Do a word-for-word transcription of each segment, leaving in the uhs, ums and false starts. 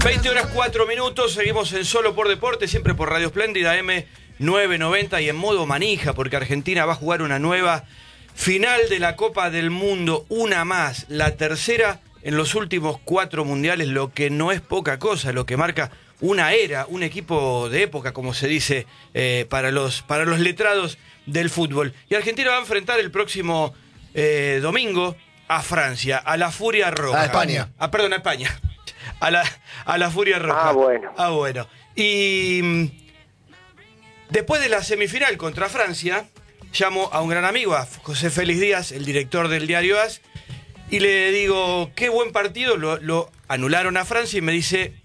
veinte horas cuatro minutos, seguimos en Solo por Deporte, siempre por Radio Espléndida M novecientos noventa y en modo manija, porque Argentina va a jugar una nueva final de la Copa del Mundo, una más, la tercera en los últimos cuatro mundiales, lo que no es poca cosa, lo que marca una era, un equipo de época, como se dice, eh, para, los, para los letrados del fútbol. Y Argentina va a enfrentar el próximo eh, domingo a Francia, a la Furia Roja. A España. Ah, perdón, a España. A la, a la Furia Roja. Ah, bueno. Ah, bueno. Y mm, después de la semifinal contra Francia, llamo a un gran amigo, a José Félix Díaz, el director del diario A S, y le digo, qué buen partido, lo, lo anularon a Francia, y me dice,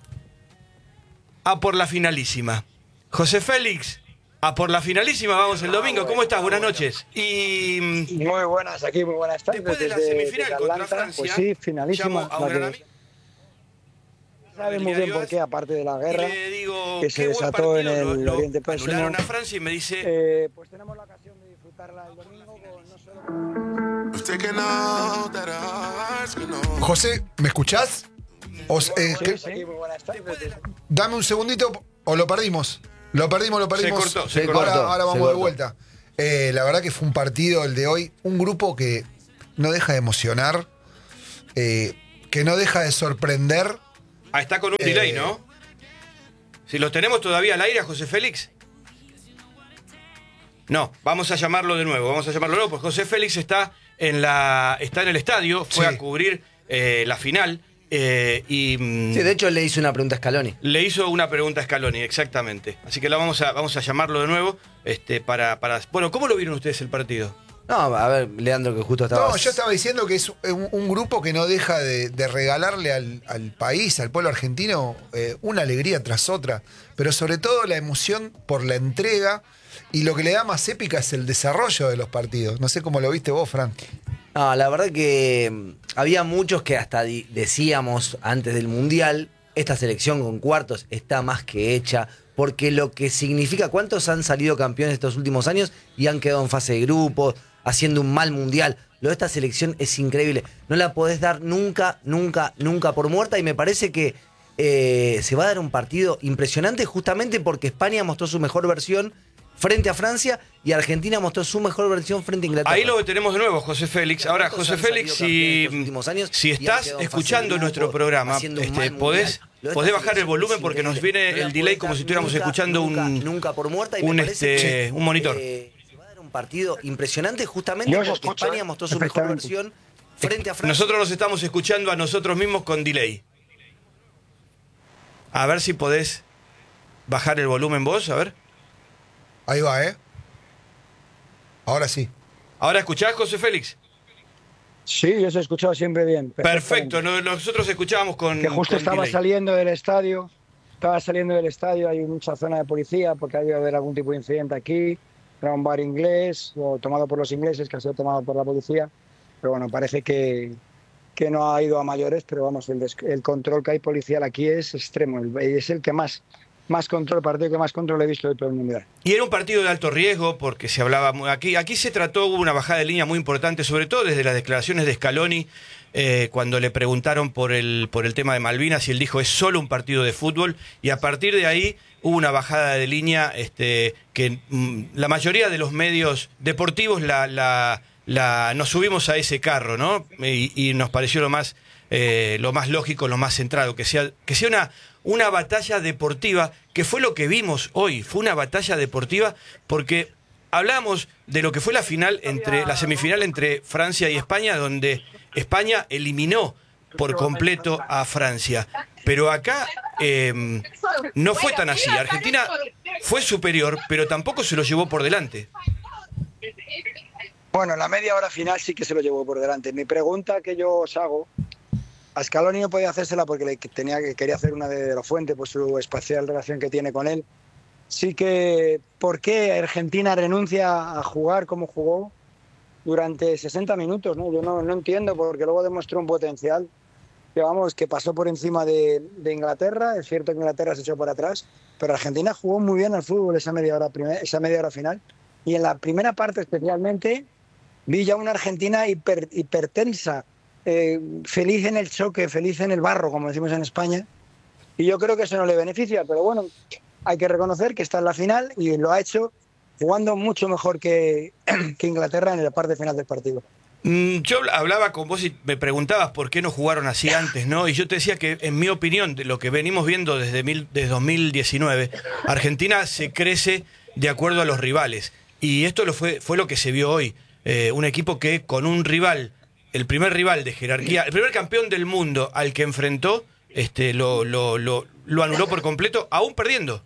a por la finalísima. José Félix, a por la finalísima, vamos el domingo. ¿Cómo estás? Buenas noches. Y muy buenas, aquí muy buenas tardes. después de la desde, semifinal desde contra Atlanta, Francia, pues sí, finalísima. llamo a un gran amigo. Sabe muy bien por qué, aparte de la guerra le digo, que se qué buen desató en partido, el lo, lo Oriente Próximo. anularon a Francia y me dice, eh, pues tenemos la ocasión de disfrutarla el domingo con no solo... José, ¿me escuchás? Os, eh, Sí, que- sí, muy buenas tardes. dame un segundito o lo perdimos. Lo perdimos, lo perdimos. Se cortó, se ahora, cortó, ahora se vamos de cortó. vuelta. Eh, la verdad que fue un partido el de hoy. Un grupo que no deja de emocionar, eh, que no deja de sorprender. ah, está con un Eh, delay, ¿no? Si lo tenemos todavía al aire a José Félix. No, vamos a llamarlo de nuevo, vamos a llamarlo de nuevo, pues José Félix está en la está en el estadio, fue Sí. a cubrir eh, la final eh, y mm, Sí, de hecho le hice una pregunta a Scaloni. le hizo una pregunta a Scaloni, exactamente. Así que la vamos a vamos a llamarlo de nuevo, este, para, para. Bueno, ¿cómo lo vieron ustedes el partido? No, a ver, Leandro, que justo estaba... No, yo estaba diciendo que es un, un grupo que no deja de, de regalarle al, al país, al pueblo argentino, eh, una alegría tras otra. Pero sobre todo la emoción por la entrega. Y lo que le da más épica es el desarrollo de los partidos. No sé cómo lo viste vos, Fran. No, la verdad que mm, había muchos que hasta di- decíamos antes del Mundial, esta selección con cuartos está más que hecha, porque lo que significa, ¿cuántos han salido campeones estos últimos años y han quedado en fase de grupos, haciendo un mal Mundial? Lo de esta selección es increíble. No la podés dar nunca, nunca, nunca por muerta, y me parece que eh, se va a dar un partido impresionante justamente porque España mostró su mejor versión frente a Francia y Argentina mostró su mejor versión frente a Inglaterra. Ahí lo tenemos de nuevo, José Félix. Ahora, ¿Cuántos José han Félix, salido campeones si, estos últimos años si y han estás quedado en fase escuchando de nuestro grupo, programa, haciendo un este, mal podés, mundial? Lo de podés esta bajar el selección volumen es porque nos increíble. viene No la el delay podés como dar si estuviéramos nunca, escuchando nunca, un, nunca por muerta, y un, me parece este, que, un monitor. eh, se va a dar un partido impresionante justamente Yo os porque escucho, España eh, mostró su mejor perfectamente. versión frente a Francia. Nosotros nos estamos escuchando a nosotros mismos con delay. A ver si podés bajar el volumen vos, a ver. Ahí va, ¿eh? Ahora sí. ¿Ahora escuchás, José Félix? Sí, yo os he escuchado siempre bien. Perfecto, no- nosotros escuchábamos con Que justo con estaba delay. saliendo del estadio, estaba saliendo del estadio, hay mucha zona de policía porque ha debido haber algún tipo de incidente aquí, era un bar inglés, o tomado por los ingleses, que ha sido tomado por la policía, pero bueno, parece que, que no ha ido a mayores, pero vamos, el, des- el control que hay policial aquí es extremo, el- es el que más, más control, el partido que más control he visto de todo el mundial. Y era un partido de alto riesgo porque se hablaba mu- aquí aquí se trató, hubo una bajada de línea muy importante, sobre todo desde las declaraciones de Scaloni, eh, cuando le preguntaron por el por el tema de Malvinas, y él dijo es solo un partido de fútbol, y a partir de ahí hubo una bajada de línea, este que mm, la mayoría de los medios deportivos la, la, la nos subimos a ese carro, ¿no? Y, y nos pareció lo más eh, lo más lógico, lo más centrado, que sea que sea una una batalla deportiva, que fue lo que vimos hoy, fue una batalla deportiva, porque hablamos de lo que fue la final entre la semifinal entre Francia y España, donde España eliminó por completo a Francia. Pero acá eh, no fue tan así. Argentina fue superior, pero tampoco se lo llevó por delante. Bueno, en la media hora final sí que se lo llevó por delante. Mi pregunta que yo os hago, a Scaloni no podía hacérsela porque le tenía que quería hacer una de, de la Fuente, por su especial relación que tiene con él. Sí que, ¿por qué Argentina renuncia a jugar como jugó durante sesenta minutos? ¿no? Yo no, no entiendo, porque luego demostró un potencial que, vamos, que pasó por encima de, de Inglaterra. Es cierto que Inglaterra se echó para atrás, pero Argentina jugó muy bien al fútbol esa media hora, primer, esa media hora final. Y en la primera parte especialmente vi ya una Argentina hiper, hipertensa, eh, feliz en el choque, feliz en el barro, como decimos en España, Y yo creo que eso no le beneficia, pero bueno, hay que reconocer que está en la final y lo ha hecho jugando mucho mejor que, que Inglaterra en la parte final del partido. Yo hablaba con vos y me preguntabas por qué no jugaron así antes, ¿no? Y yo te decía que, en mi opinión, de lo que venimos viendo desde, mil, desde dos mil diecinueve, Argentina se crece de acuerdo a los rivales. Y esto lo fue, fue lo que se vio hoy. Eh, un equipo que con un rival, el primer rival de jerarquía, el primer campeón del mundo al que enfrentó, este, lo, lo, lo, lo anuló por completo, aún perdiendo.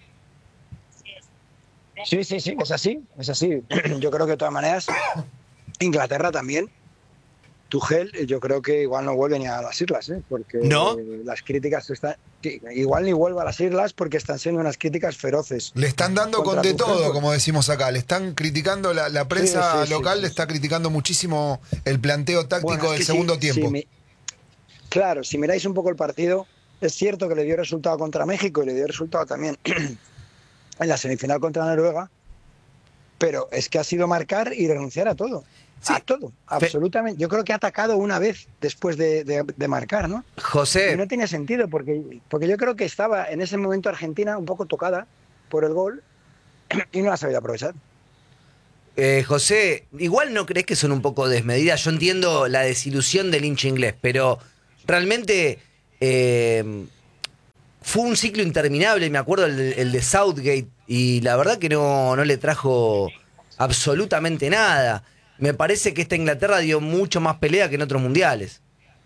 Sí, sí, sí, es así, es así. Yo creo que de todas maneras, Inglaterra también, Tuchel, yo creo que igual no vuelve ni a las islas, ¿eh? Porque ¿No? las críticas están... Igual ni vuelve a las islas porque están siendo unas críticas feroces. Le están dando con de todo, como decimos acá. Le están criticando, la, la prensa sí, sí, local sí, sí, le está sí. criticando muchísimo el planteo táctico bueno, del segundo si, tiempo. Si me, claro, si miráis un poco el partido, es cierto que le dio resultado contra México y le dio resultado también en la semifinal contra Noruega, pero es que ha sido marcar y renunciar a todo. Sí. A todo, absolutamente. Yo creo que ha atacado una vez después de, de, de marcar, ¿no? José. Y no tenía sentido, porque, porque yo creo que estaba en ese momento Argentina un poco tocada por el gol y no la ha sabido aprovechar. Eh, José, igual no crees que son un poco desmedidas. Yo entiendo la desilusión del hincha inglés, pero realmente eh, fue un ciclo interminable. Me acuerdo el, el de Southgate y la verdad que no, no le trajo absolutamente nada. Me parece que esta Inglaterra dio mucho más pelea que en otros mundiales.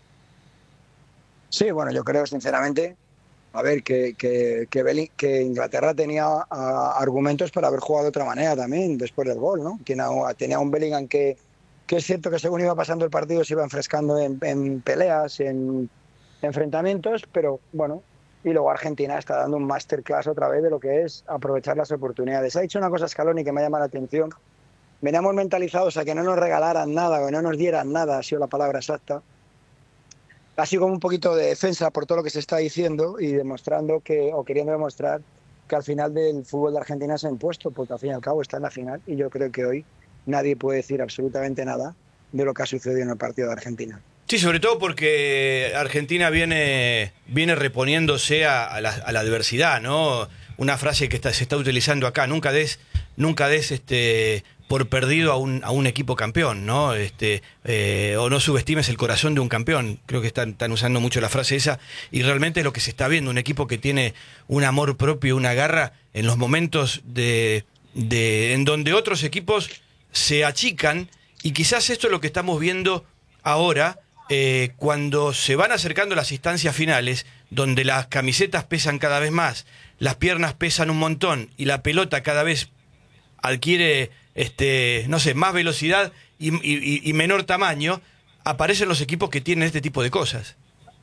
Sí, bueno, yo creo sinceramente, a ver, que, que, que, Belling, que Inglaterra tenía a, argumentos para haber jugado de otra manera también después del gol, ¿no? Tenía, tenía un Bellingham que, que es cierto que según iba pasando el partido se iba enfrescando en, en peleas, en enfrentamientos, pero bueno, y luego Argentina está dando un masterclass otra vez de lo que es aprovechar las oportunidades. Ha dicho una cosa Scaloni que me llama la atención. Veníamos mentalizados a que no nos regalaran nada, o que no nos dieran nada, ha sido la palabra exacta. Ha sido como un poquito de defensa por todo lo que se está diciendo y demostrando que, o queriendo demostrar que al final del fútbol de Argentina se ha impuesto, porque al fin y al cabo está en la final y yo creo que hoy nadie puede decir absolutamente nada de lo que ha sucedido en el partido de Argentina. Sí, sobre todo porque Argentina viene, viene reponiéndose a, a, la, a la adversidad, ¿no? Una frase que está, se está utilizando acá, nunca des, nunca des este... por perdido a un, a un equipo campeón, ¿no? Este, eh, o no subestimes el corazón de un campeón. Creo que están, están usando mucho la frase esa, y realmente es lo que se está viendo, un equipo que tiene un amor propio, una garra, en los momentos de, de en donde otros equipos se achican, y quizás esto es lo que estamos viendo ahora, eh, cuando se van acercando las instancias finales, donde las camisetas pesan cada vez más, las piernas pesan un montón, y la pelota cada vez adquiere... Este, no sé, más velocidad y, y, y menor tamaño, aparecen los equipos que tienen este tipo de cosas.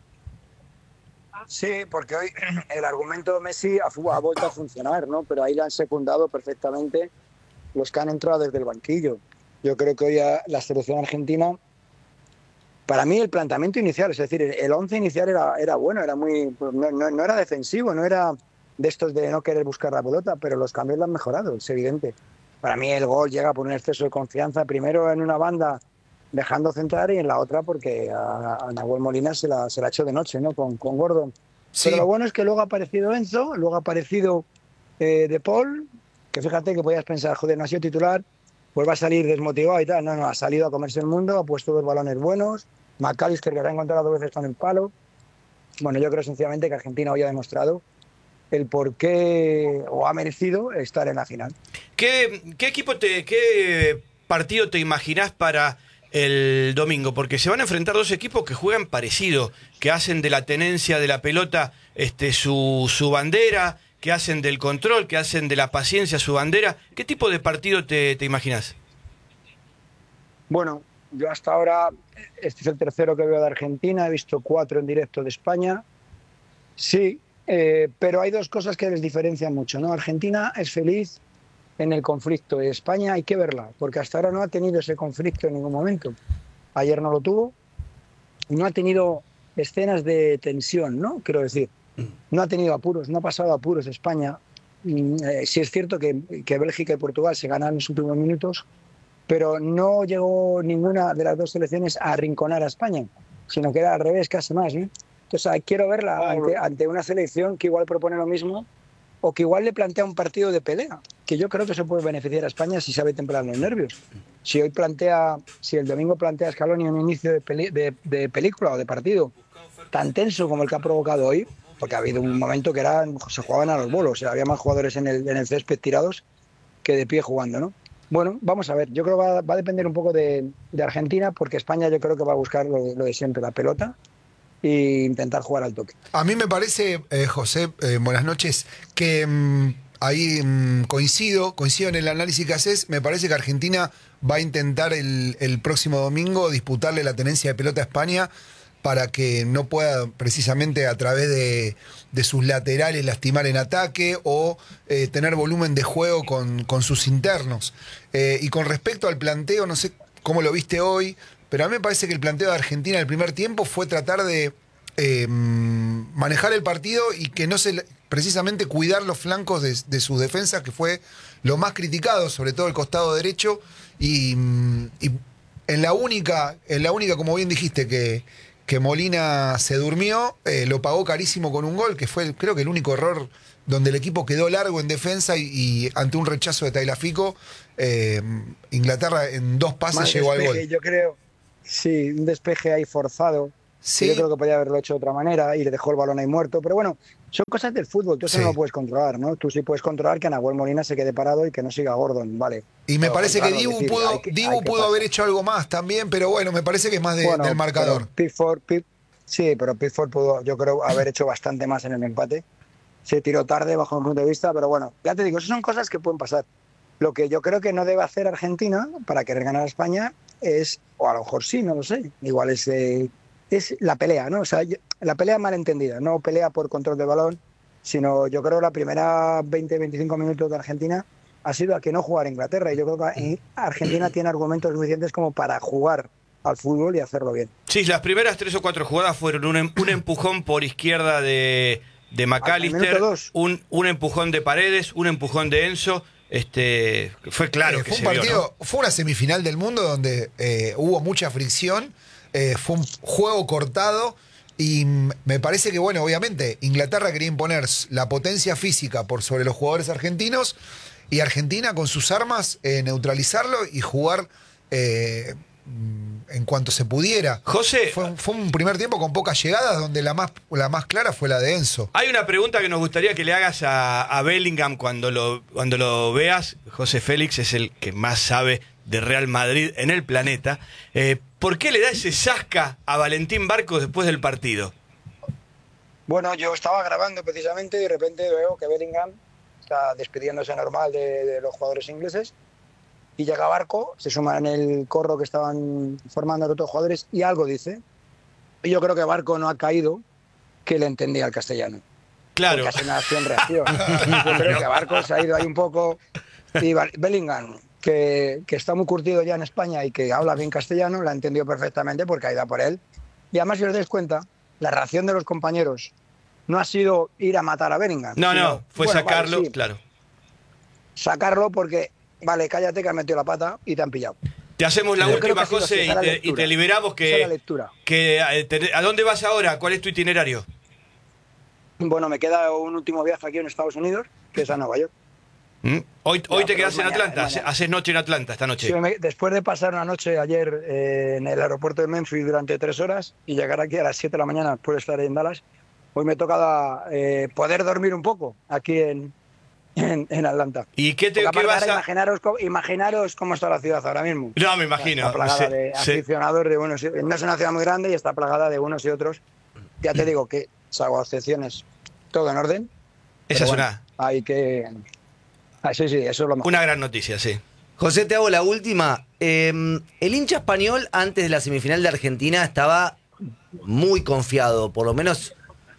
Sí, porque hoy el argumento de Messi ha, ha vuelto a funcionar, ¿no? Pero ahí le han secundado perfectamente los que han entrado desde el banquillo. Yo creo que hoy a la selección argentina, para mí el planteamiento inicial, es decir, el once inicial era, era bueno, era muy, no, no, no era defensivo, no era de estos de no querer buscar la pelota, pero los cambios lo han mejorado, es evidente. Para mí el gol llega por un exceso de confianza, primero en una banda dejando centrar y en la otra porque a, a Nahuel Molina se la, se la echó de noche, ¿no? Con, con Gordon. Sí. Pero lo bueno es que luego ha aparecido Enzo, luego ha aparecido eh, De Paul, que fíjate que podías pensar, joder, no ha sido titular, pues va a salir desmotivado y tal. No, no, ha salido a comerse el mundo, ha puesto dos balones buenos, McAllister que se ha encontrado dos veces con el palo. Bueno, yo creo sencillamente que Argentina hoy ha demostrado el por qué o ha merecido estar en la final. ¿Qué, qué equipo te, qué partido te imaginás para el domingo? Porque se van a enfrentar dos equipos que juegan parecido, que hacen de la tenencia de la pelota este, su, su bandera, que hacen del control, que hacen de la paciencia su bandera. ¿Qué tipo de partido te, te imaginás? Bueno, yo hasta ahora, este es el tercero que veo de Argentina, he visto cuatro en directo de España. Sí, Eh, pero hay dos cosas que les diferencian mucho, ¿no? Argentina es feliz en el conflicto, y España hay que verla, porque hasta ahora no ha tenido ese conflicto en ningún momento. Ayer no lo tuvo, y no ha tenido escenas de tensión, ¿no? Quiero decir, no ha tenido apuros, no ha pasado apuros España. Eh, sí es cierto que, que Bélgica y Portugal se ganan en los últimos minutos, pero no llegó ninguna de las dos selecciones a arrinconar a España, sino que era al revés, casi más, ¿no? Entonces, quiero verla ante, ante una selección que igual propone lo mismo o que igual le plantea un partido de pelea, que yo creo que se puede beneficiar a España si sabe templar los nervios. Si hoy plantea, si el domingo plantea Scaloni un inicio de, peli, de, de película o de partido tan tenso como el que ha provocado hoy, porque ha habido un momento que era, se jugaban a los bolos, o sea, había más jugadores en el, en el césped tirados que de pie jugando, ¿no? Bueno, vamos a ver, yo creo que va, va a depender un poco de, de Argentina, porque España yo creo que va a buscar lo, lo de siempre, la pelota, e intentar jugar al toque. A mí me parece, eh, José, eh, buenas noches, que mmm, ahí mmm, coincido, coincido en el análisis que haces. Me parece que Argentina va a intentar el, el próximo domingo disputarle la tenencia de pelota a España para que no pueda precisamente a través de, de sus laterales lastimar en ataque o eh, tener volumen de juego con, con sus internos. Eh, y con respecto al planteo, no sé cómo lo viste hoy, pero a mí me parece que el planteo de Argentina en el primer tiempo fue tratar de eh, manejar el partido y que no se, precisamente cuidar los flancos de, de sus defensas, que fue lo más criticado, sobre todo el costado derecho, y, y en la única, en la única, como bien dijiste, que, que Molina se durmió, eh, lo pagó carísimo con un gol, que fue creo que el único error donde el equipo quedó largo en defensa y, y ante un rechazo de Tagliafico, eh, Inglaterra en dos pases Más llegó despeje, al gol. Yo creo, sí, un despeje ahí forzado. Sí. Yo creo que podía haberlo hecho de otra manera y le dejó el balón ahí muerto. Pero bueno, son cosas del fútbol, tú eso Sí. no lo puedes controlar, ¿no? Tú sí puedes controlar que Nahuel Molina se quede parado y que no siga Gordon, vale. Y me Pero parece que controlarlo, Dibu decir, pudo, hay que- Dibu hay que pudo pasar. haber hecho algo más también, pero bueno, me parece que es más de- Bueno, del marcador. pero Pickford, Pick- sí, pero Pickford pudo, yo creo, haber hecho bastante más en el empate. Se tiró tarde bajo mi punto de vista, pero bueno, ya te digo, esas son cosas que pueden pasar. Lo que yo creo que no debe hacer Argentina para querer ganar a España es, o a lo mejor sí, no lo sé, igual es, eh, es la pelea, ¿no? O sea, yo- la pelea malentendida, no pelea por control de balón, sino yo creo que la primera veinte veinticinco minutos de Argentina ha sido a que no jugar a Inglaterra, y yo creo que Argentina tiene argumentos suficientes como para jugar al fútbol y hacerlo bien. Sí, las primeras tres o cuatro jugadas fueron un, em- un empujón por izquierda de, de Al McAllister, minuto dos. un, un empujón de Paredes, un empujón de Enzo. Este, fue claro Eh, que fue un se vio, partido, ¿no? fue una semifinal del mundo donde eh, hubo mucha fricción, eh, fue un juego cortado y mm, me parece que, bueno, obviamente Inglaterra quería imponer la potencia física por sobre los jugadores argentinos y Argentina con sus armas eh, neutralizarlo y jugar eh, en cuanto se pudiera. José, Fue, fue un primer tiempo con pocas llegadas donde la más, la más clara fue la de Enzo. hay una pregunta que nos gustaría que le hagas a, a Bellingham cuando lo, cuando lo veas. José Félix es el que más sabe de Real Madrid en el planeta. Eh, ¿Por qué le da ese zasca a Valentín Barcos después del partido? Bueno, yo estaba grabando precisamente y de repente veo que Bellingham está despidiéndose normal de, de los jugadores ingleses y llega Barco, se suma en el corro que estaban formando los otros jugadores y algo dice. Y yo creo que Barco no ha caído que le entendía el castellano. Claro. Porque ha sido una acción-reacción. Yo creo que Barco se ha ido ahí un poco. Y Bellingham, que, que está muy curtido ya en España y que habla bien castellano, lo ha entendido perfectamente porque ha ido a por él. Y además, si os dais cuenta, la reacción de los compañeros no ha sido ir a matar a Bellingham. No, sino, no, fue bueno, sacarlo, vale, sí, claro. sacarlo porque, vale, cállate que has metido la pata y te han pillado. Te hacemos la Yo creo última, que ha sido José, así, y esa es la te, y lectura. te liberamos Esa es la que, lectura. que eh, te- ¿a dónde vas ahora? ¿Cuál es tu itinerario? Bueno, me queda un último viaje aquí en Estados Unidos, que es a Nueva York. ¿Mm? Hoy, hoy Ya, te pero quedas es en mañana, Atlanta, es mañana. haces noche en Atlanta esta noche. Sí, me- después de pasar una noche ayer eh, en el aeropuerto de Memphis durante tres horas y llegar aquí a las siete de la mañana después de estar en Dallas, hoy me toca eh, poder dormir un poco aquí en, en, en Atlanta. ¿Y qué, te, Porque qué aparte vas ahora a...? imaginaros, co- imaginaros cómo está la ciudad ahora mismo. No, me imagino. Está plagada Sí, de sí. aficionados de unos y- no es una ciudad muy grande y está plagada de unos y otros. Ya te digo que, salvo excepciones, todo en orden. Esa Pero es bueno, una, hay que... Ah, sí, sí, eso es lo mejor. una gran noticia, sí. José, te hago la última. Eh, el hincha español antes de la semifinal de Argentina estaba muy confiado, por lo menos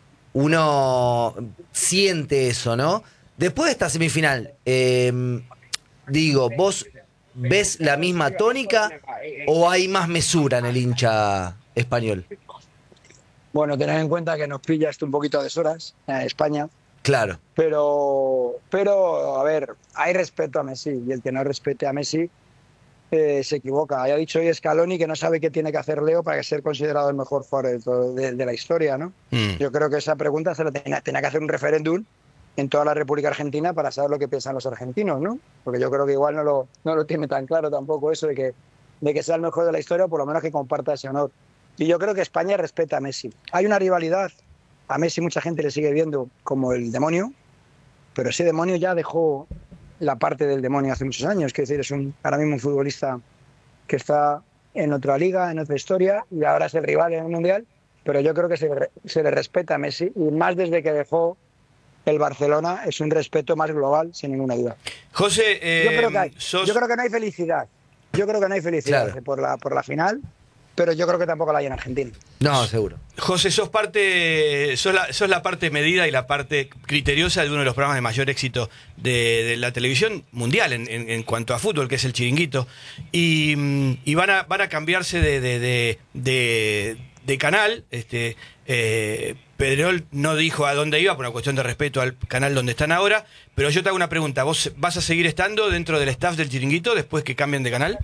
uno siente eso, ¿no? Después de esta semifinal, eh, digo, ¿vos ves la misma tónica o hay más mesura en el hincha español? Bueno, tened en cuenta que nos pilla esto un poquito a deshoras en España. Claro. Pero, pero, a ver, hay respeto a Messi y el que no respete a Messi eh, se equivoca. Ha dicho hoy Scaloni que no sabe qué tiene que hacer Leo para ser considerado el mejor jugador de, todo- de- de la historia, ¿no? Mm. Yo creo que esa pregunta se la tenía, tenía que hacer un referéndum en toda la República Argentina para saber lo que piensan los argentinos, ¿no? Porque yo creo que igual no lo, no lo tiene tan claro tampoco eso de que, de que sea el mejor de la historia, o por lo menos que comparta ese honor. Y yo creo que España respeta a Messi. Hay una rivalidad. A Messi mucha gente le sigue viendo como el demonio, pero ese demonio ya dejó la parte del demonio hace muchos años. Es decir, es un, ahora mismo un futbolista que está en otra liga, en otra historia, y ahora es el rival en el Mundial, pero yo creo que se, le- se le respeta a Messi, y más desde que dejó el Barcelona, es un respeto más global, sin ninguna duda. José, eh, Yo creo que hay, sos- yo creo que no hay felicidad. Yo creo que no hay felicidad Claro. por, la, por la final, pero yo creo que tampoco la hay en Argentina. No, seguro. José, sos parte, sos la, sos la parte medida y la parte criteriosa de uno de los programas de mayor éxito de, de la televisión mundial en, en- en cuanto a fútbol, que es el Chiringuito. Y, mm, y van, a, van a cambiarse de, de, de, de- de canal. Este, eh, Pedrerol no dijo a dónde iba por una cuestión de respeto al canal donde están ahora, pero yo te hago una pregunta. ¿Vos vas a seguir estando dentro del staff del Chiringuito después que cambien de canal?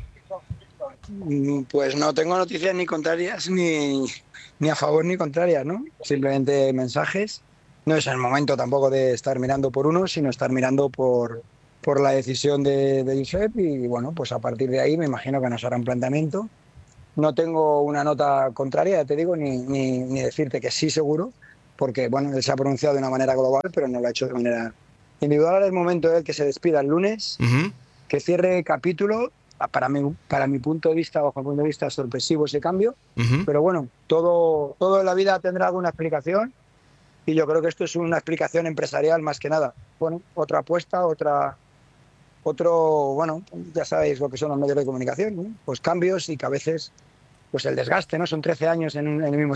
Mm, Pues no tengo noticias ni contrarias, ni, ni a favor ni contrarias, ¿no? Simplemente mensajes. No es el momento tampoco de estar mirando por uno, sino estar mirando por, por la decisión de, de Josep, y bueno, pues a partir de ahí me imagino que nos hará un planteamiento. No tengo una nota contraria, ya te digo, ni, ni, ni decirte que sí seguro, porque bueno, él se ha pronunciado de una manera global, pero no lo ha hecho de manera individual. Ahora es el momento de él que se despida el lunes, Ujú. que cierre capítulo. Para mi, para mi punto de vista, bajo mi punto de vista, sorpresivo ese cambio, Ujú. pero bueno, todo, todo en la vida tendrá alguna explicación, y yo creo que esto es una explicación empresarial más que nada. Bueno, otra apuesta, otra, otro, bueno, ya sabéis lo que son los medios de comunicación, ¿no? Pues cambios, y que a veces, pues el desgaste, ¿no? Son trece años en, un- en el mismo